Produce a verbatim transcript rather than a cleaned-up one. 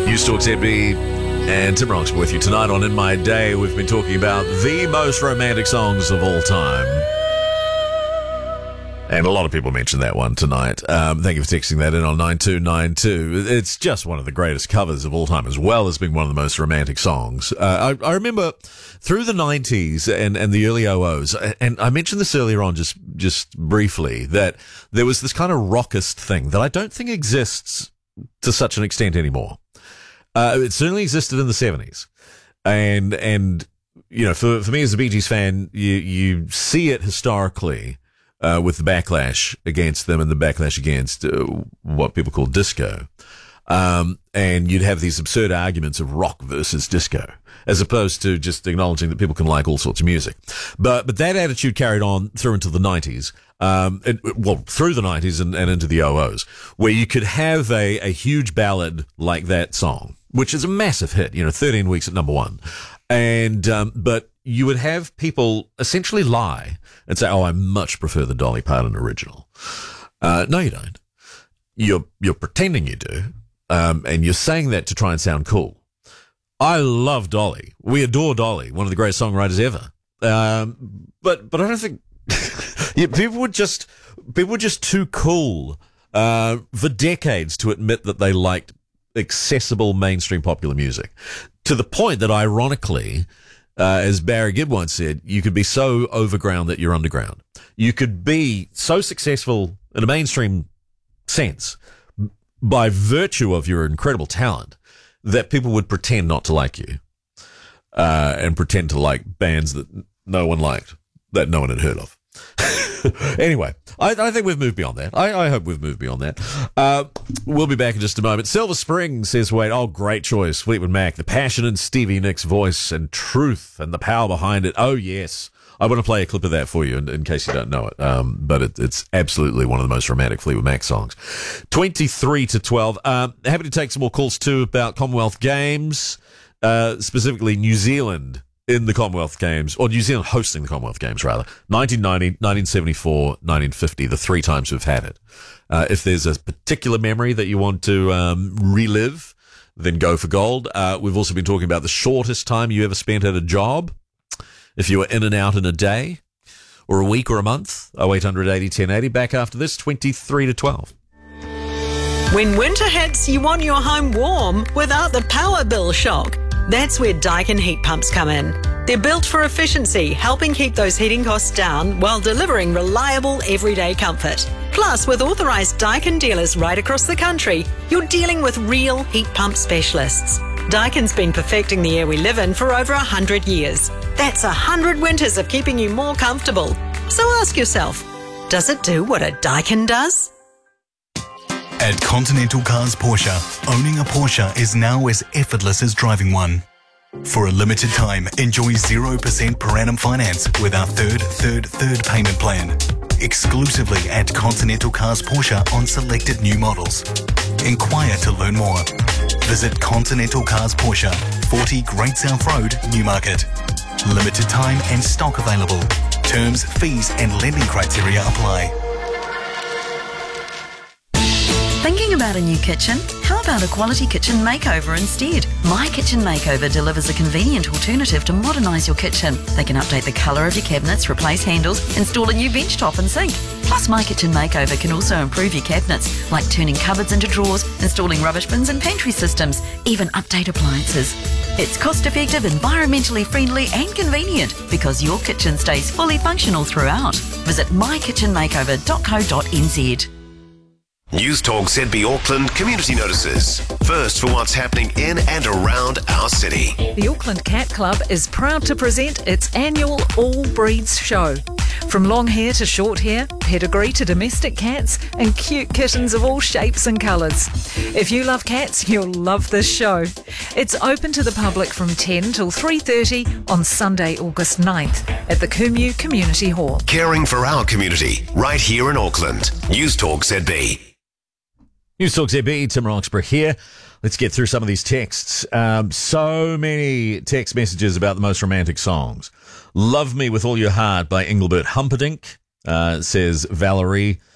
News Talk Z B and Tim Roxburgh with you tonight on In My Day. We've been talking about the most romantic songs of all time. And a lot of people mentioned that one tonight. Um, thank you for texting that in on nine two nine two. It's just one of the greatest covers of all time, as well as being one of the most romantic songs. Uh, I, I remember through the nineties and, and the early oh ohs, and I mentioned this earlier on just, just briefly, that there was this kind of rockist thing that I don't think exists to such an extent anymore. Uh, it certainly existed in the seventies. And, and, you know, for, for me as a Bee Gees fan, you, you see it historically, uh, with the backlash against them and the backlash against uh, what people call disco. Um, and you'd have these absurd arguments of rock versus disco, as opposed to just acknowledging that people can like all sorts of music. But, but that attitude carried on through into the nineties, um, and, well, through the nineties and, and into the oh ohs, where you could have a, a huge ballad like that song, which is a massive hit, you know, thirteen weeks at number one. And, um, but you would have people essentially lie and say, oh, I much prefer the Dolly Parton original. Uh, no, you don't. You're, you're pretending you do. Um, and you're saying that to try and sound cool. I love Dolly. We adore Dolly, one of the greatest songwriters ever. Um, but, but I don't think yeah, people were just, people were just too cool, uh, for decades to admit that they liked accessible mainstream popular music, to the point that, ironically, uh, as Barry Gibb once said, you could be so overground that you're underground. You could be so successful in a mainstream sense by virtue of your incredible talent that people would pretend not to like you, uh, and pretend to like bands that no one liked, that no one had heard of. Anyway, I, I think we've moved beyond that. I, I hope we've moved beyond that. Uh, we'll be back in just a moment. Silver Spring says, wait, oh, great choice. Fleetwood Mac, the passion in Stevie Nicks' voice and truth and the power behind it. Oh, yes. I want to play a clip of that for you in, in case you don't know it. Um, but it, it's absolutely one of the most romantic Fleetwood Mac songs. twenty-three to twelve. Um, happy to take some more calls too about Commonwealth Games, uh, specifically New Zealand in the Commonwealth Games, or New Zealand hosting the Commonwealth Games, rather. nineteen ninety, nineteen seventy-four, nineteen fifty, the three times we've had it. Uh, if there's a particular memory that you want to um, relive, then go for gold. Uh, we've also been talking about the shortest time you ever spent at a job. If you were in and out in a day, or a week or a month, oh eight hundred eighty ten eighty. Back after this, twenty-three to twelve. When winter hits, you want your home warm without the power bill shock. That's where Daikin heat pumps come in. They're built for efficiency, helping keep those heating costs down while delivering reliable everyday comfort. Plus, with authorised Daikin dealers right across the country, you're dealing with real heat pump specialists. Daikin's been perfecting the air we live in for over one hundred years. That's one hundred winters of keeping you more comfortable. So ask yourself, does it do what a Daikin does? At Continental Cars Porsche, owning a Porsche is now as effortless as driving one. For a limited time, enjoy zero percent per annum finance with our third, third, third payment plan. Exclusively at Continental Cars Porsche on selected new models. Inquire to learn more. Visit Continental Cars Porsche, forty Great South Road, Newmarket. Limited time and stock available. Terms, fees and lending criteria apply. Thinking about a new kitchen? How about a quality kitchen makeover instead? My Kitchen Makeover delivers a convenient alternative to modernise your kitchen. They can update the colour of your cabinets, replace handles, install a new bench top and sink. Plus, My Kitchen Makeover can also improve your cabinets, like turning cupboards into drawers, installing rubbish bins and pantry systems, even update appliances. It's cost-effective, environmentally friendly and convenient because your kitchen stays fully functional throughout. Visit my kitchen makeover dot co dot n z. News Talk Z B Auckland community notices. First for what's happening in and around our city. The Auckland Cat Club is proud to present its annual All Breeds Show. From long hair to short hair, pedigree to domestic cats, and cute kittens of all shapes and colours. If you love cats, you'll love this show. It's open to the public from ten till three thirty on Sunday, August ninth at the Kumu Community Hall. Caring for our community, right here in Auckland. News Talk Z B. News Talk Z B, Tim Roxburgh here. Let's get through some of these texts. Um, so many text messages about the most romantic songs. Love Me With All Your Heart by Engelbert Humperdinck, uh, says Valerie.